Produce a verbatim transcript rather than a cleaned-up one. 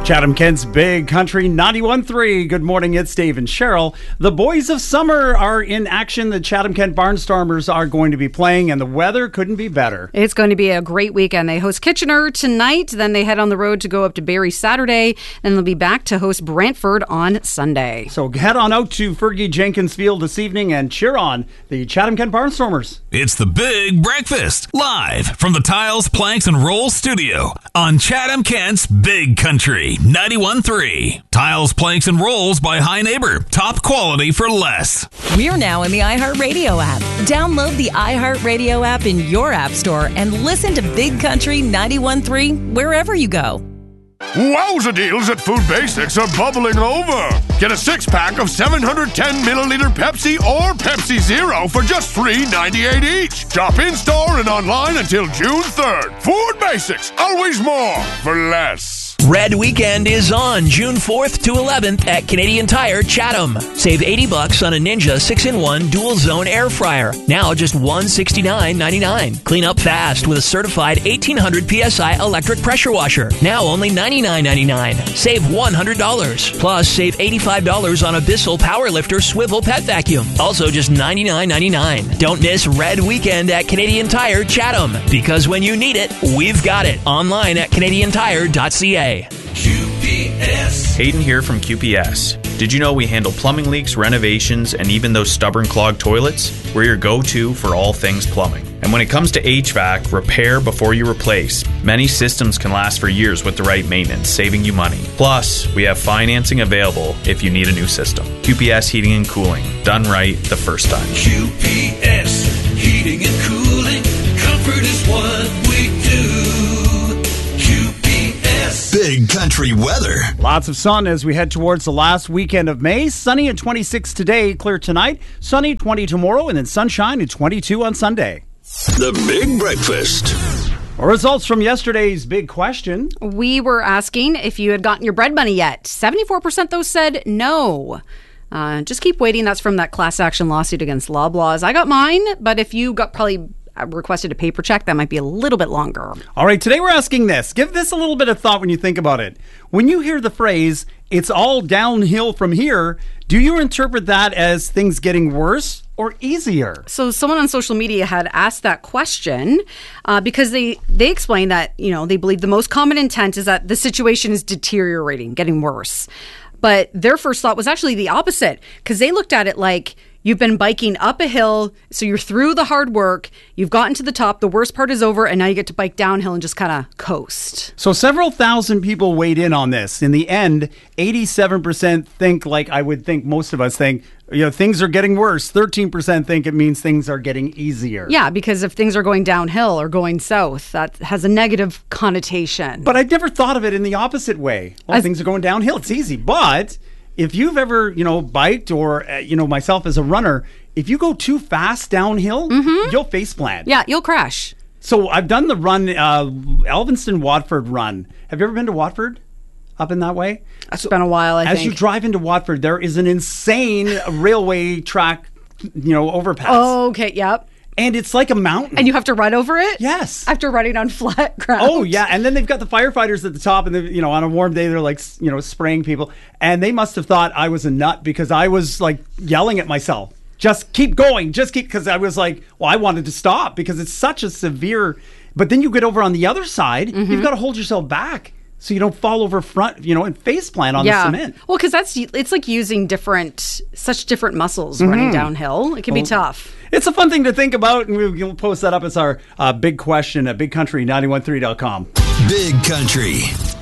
Chatham-Kent's Big Country ninety-one point three. Good morning, it's Dave and Cheryl. The Boys of Summer are in action. The Chatham-Kent Barnstormers are going to be playing, and the weather couldn't be better. It's going to be a great weekend. They host Kitchener tonight, then they head on the road to go up to Barrie Saturday, then they'll be back to host Brantford on Sunday. So head on out to Fergie Jenkins Field this evening and cheer on the Chatham-Kent Barnstormers. It's the Big Breakfast, live from the Tiles, Planks, and Rolls studio on Chatham-Kent's Big Country ninety-one point three. Tiles, Planks, and Rolls by High Neighbor. Top quality for less. We're now in the iHeartRadio app. Download the iHeartRadio app in your app store and listen to Big Country ninety-one point three wherever you go. Wowza deals at Food Basics are bubbling over. Get a six-pack of seven hundred ten milliliter Pepsi or Pepsi Zero for just three ninety-eight each. Shop in-store and online until June third. Food Basics, always more for less. Red Weekend is on June fourth to eleventh at Canadian Tire Chatham. Save eighty bucks on a Ninja six in one dual zone air fryer. Now just one hundred sixty-nine ninety-nine. Clean up fast with a certified eighteen hundred P S I electric pressure washer. Now only ninety-nine ninety-nine. Save one hundred dollars. Plus save eighty-five dollars on a Bissell Powerlifter swivel pet vacuum. Also just ninety-nine ninety-nine. Don't miss Red Weekend at Canadian Tire Chatham. Because when you need it, we've got it. Online at canadian tire dot c a. Q P S. Hayden here from Q P S. Did you know we handle plumbing leaks, renovations, and even those stubborn clogged toilets? We're your go-to for all things plumbing. And when it comes to H V A C, repair before you replace. Many systems can last for years with the right maintenance, saving you money. Plus, we have financing available if you need a new system. Q P S Heating and Cooling. Done right the first time. Q P S Heating and Cooling. Comfort is what we do. Big Country weather. Lots of sun as we head towards the last weekend of May. Sunny at twenty-six today, clear tonight. Sunny twenty tomorrow, and then sunshine at twenty-two on Sunday. The Big Breakfast. Results from yesterday's big question. We were asking if you had gotten your bread money yet. seventy-four percent though said no. Uh, just keep waiting. That's from that class action lawsuit against Loblaws. I got mine, but if you got probably requested a paper check, that might be a little bit longer. All right, today we're asking this. Give this a little bit of thought when you think about it. When you hear the phrase, it's all downhill from here, do you interpret that as things getting worse or easier? So someone on social media had asked that question uh, because they, they explained that, you know, they believe the most common intent is that the situation is deteriorating, getting worse. But their first thought was actually the opposite, because they looked at it like, you've been biking up a hill, so you're through the hard work, you've gotten to the top, the worst part is over, and now you get to bike downhill and just kind of coast. So several thousand people weighed in on this. In the end, eighty-seven percent think, like I would think most of us think, you know, things are getting worse. thirteen percent think it means things are getting easier. Yeah, because if things are going downhill or going south, that has a negative connotation. But I'd never thought of it in the opposite way. Well, As- things are going downhill, it's easy, but if you've ever, you know, biked or, uh, you know, myself as a runner, if you go too fast downhill, mm-hmm. you'll face plant. Yeah, you'll crash. So I've done the run, uh, Elphinston-Watford run. Have you ever been to Watford? Up in that way? It's so, been a while, I as think. As you drive into Watford, there is an insane railway track, you know, overpass. Oh, okay, yep. And it's like a mountain. And you have to run over it? Yes. After running on flat ground. Oh, yeah. And then they've got the firefighters at the top, and, you know, on a warm day, they're like, you know, spraying people. And they must have thought I was a nut because I was like yelling at myself. Just keep going. Just keep, because I was like, well, I wanted to stop because it's such a severe, but then you get over on the other side, mm-hmm. you've got to hold yourself back so you don't fall over front, you know, and face plant on yeah. the cement. Well, because that's, it's like using different, such different muscles mm-hmm. running downhill. It can well, be tough. It's a fun thing to think about, and we'll post that up as our uh, big question at big country nine one three dot com. Big Country.